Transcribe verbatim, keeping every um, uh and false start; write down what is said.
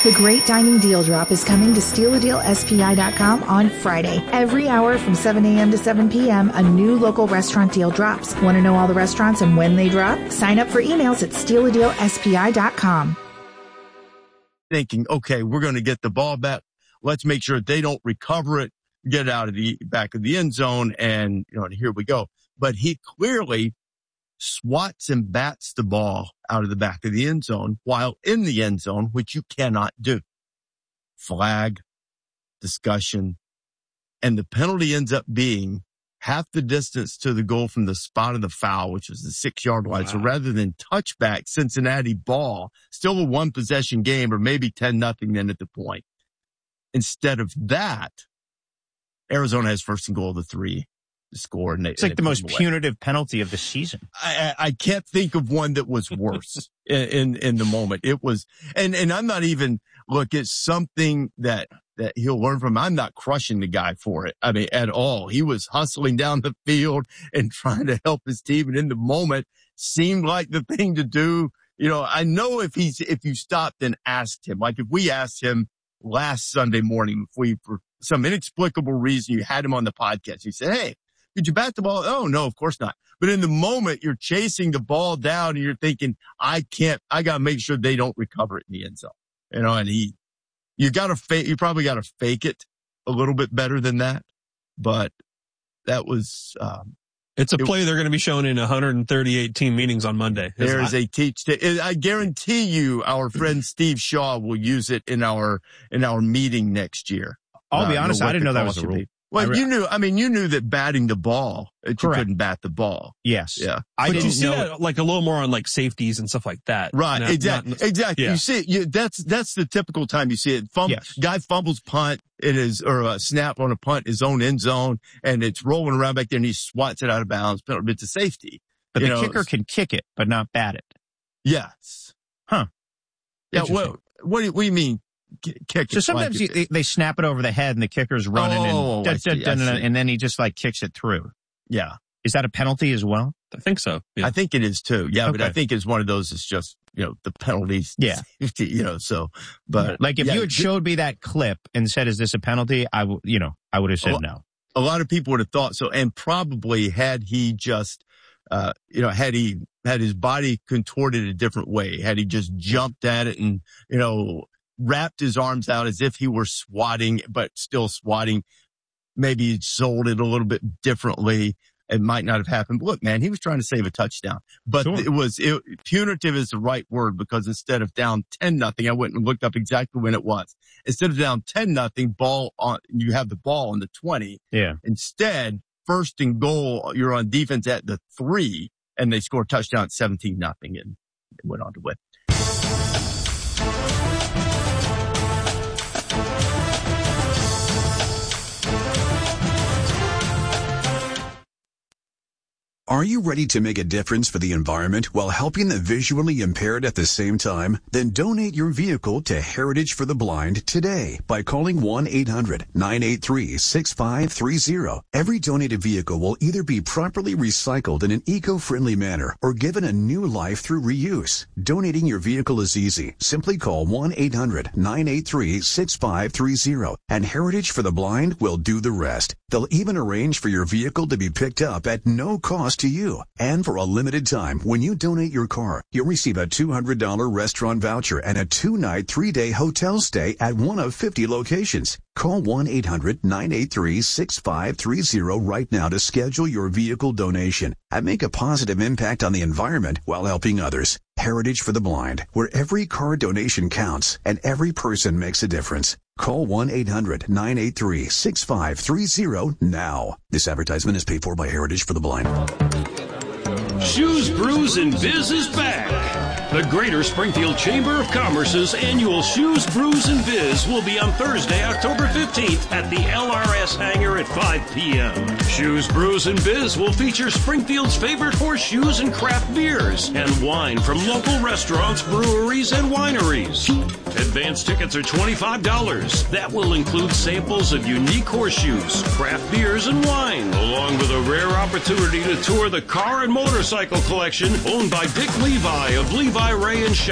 The Great Dining Deal Drop is coming to steal a deal S P I dot com on Friday. Every hour from seven a.m. to seven p.m., a new local restaurant deal drops. Want to know all the restaurants and when they drop? Sign up for emails at steal a deal S P I dot com. Thinking, okay, we're going to get the ball back. Let's make sure they don't recover it, get out of the back of the end zone, and, you know, and here we go. But he clearly swats and bats the ball out of the back of the end zone while in the end zone, which you cannot do. Flag, discussion, and the penalty ends up being half the distance to the goal from the spot of the foul, which was the six-yard line. Wow. So rather than touchback Cincinnati ball, still a one-possession game or maybe ten nothing then at the point. Instead of that, Arizona has first and goal of the three. Score. And they, it's like the most punitive penalty of the season. I, I can't think of one that was worse in, in, in the moment. It was, and, and I'm not even, look, it's something that, that he'll learn from. I'm not crushing the guy for it. I mean, at all. He was hustling down the field and trying to help his team. And in the moment seemed like the thing to do. You know, I know if he's, if you stopped and asked him, like if we asked him last Sunday morning, if we, for some inexplicable reason, you had him on the podcast, he said, hey, did you bat the ball? Oh, no, of course not. But in the moment, you're chasing the ball down and you're thinking, I can't, I got to make sure they don't recover it in the end zone. You know, and he, you got to fake, you probably got to fake it a little bit better than that. But that was, um, it's a it, play they're going to be shown in one hundred thirty-eight team meetings on Monday. There is a teach. I guarantee you our friend Steve Shaw will use it in our, in our meeting next year. I'll uh, be honest, I didn't know that was a rule. Well, re- you knew, I mean, you knew that batting the ball, that you couldn't bat the ball. Yes. Yeah. I but didn't you see know. that like a little more on like safeties and stuff like that. Right. Not, exactly. Not, exactly. Yeah. You see it. You, that's, that's the typical time you see it. Fum- yes. Guy fumbles punt in his, or a snap on a punt, his own end zone, and it's rolling around back there and he swats it out of bounds. It's a safety. But the know, kicker can kick it, but not bat it. Yes. Huh. Yeah. What, what do you, what do you mean? Kick so sometimes like you, they snap it over the head and the kicker's running oh, and, see, dun, dun, dun, and then he just like kicks it through. Yeah. Is that a penalty as well? I think so. Yeah. I think it is too. Yeah. Okay. But I think it's one of those, it's just, you know, the penalties. Yeah. You know, so, but. Like if yeah, you had showed me that clip and said, is this a penalty? I would, you know, I would have said a, no. A lot of people would have thought so. And probably had he just, uh, you know, had he had his body contorted a different way, had he just jumped at it and, you know, wrapped his arms out as if he were swatting, but still swatting. Maybe he sold it a little bit differently. It might not have happened. But look, man, he was trying to save a touchdown, but sure. it was it, punitive is the right word because instead of down ten nothing, I went and looked up exactly when it was. Instead of down ten nothing, ball on, you have the ball on the twenty. Yeah. Instead, first and goal, you're on defense at the three, and they score a touchdown at seventeen nothing, and it went on to win. Are you ready to make a difference for the environment while helping the visually impaired at the same time? Then donate your vehicle to Heritage for the Blind today by calling one eight hundred nine eight three six five three zero. Every donated vehicle will either be properly recycled in an eco-friendly manner or given a new life through reuse. Donating your vehicle is easy. Simply call one eight hundred nine eight three six five three zero and Heritage for the Blind will do the rest. They'll even arrange for your vehicle to be picked up at no cost to you. And for a limited time, when you donate your car, you'll receive a two hundred dollars restaurant voucher and a two-night, three-day hotel stay at one of fifty locations. Call one eight hundred nine eight three six five three zero right now to schedule your vehicle donation and make a positive impact on the environment while helping others. Heritage for the Blind, where every car donation counts and every person makes a difference. Call one eight hundred nine eight three six five three zero now. This advertisement is paid for by Heritage for the Blind. Shoes, Brews, and Biz is back. The Greater Springfield Chamber of Commerce's annual Shoes, Brews, and Biz will be on Thursday, October fifteenth at the L R S hangar at five p.m. Shoes, Brews, and Biz will feature Springfield's favorite horseshoes and craft beers and wine from local restaurants, breweries, and wineries. Advance tickets are twenty-five dollars. That will include samples of unique horseshoes, craft beers, and wine, along with a rare opportunity to tour the car and motorcycle collection owned by Dick Levi of Levi Ray and Shop.